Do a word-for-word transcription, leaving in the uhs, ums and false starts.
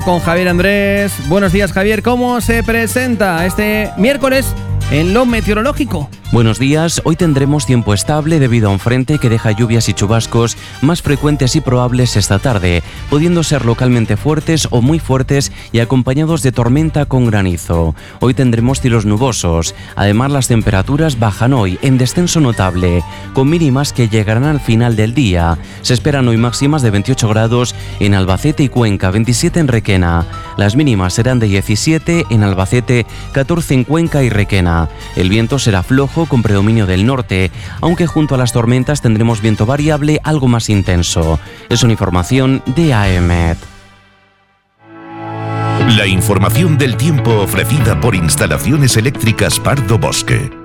con Javier Andrés. Buenos días, Javier. ¿Cómo se presenta este miércoles en lo meteorológico? Buenos días, hoy tendremos tiempo estable debido a un frente que deja lluvias y chubascos más frecuentes y probables esta tarde, pudiendo ser localmente fuertes o muy fuertes y acompañados de tormenta con granizo. Hoy tendremos cielos nubosos, además las temperaturas bajan hoy en descenso notable, con mínimas que llegarán al final del día. Se esperan hoy máximas de veintiocho grados en Albacete y Cuenca, veintisiete en Requena. Las mínimas serán de diecisiete en Albacete, catorce en Cuenca y Requena. El viento será flojo con predominio del norte, aunque junto a las tormentas tendremos viento variable algo más intenso. Es una información de A E M E T. La información del tiempo ofrecida por Instalaciones Eléctricas Pardo Bosque.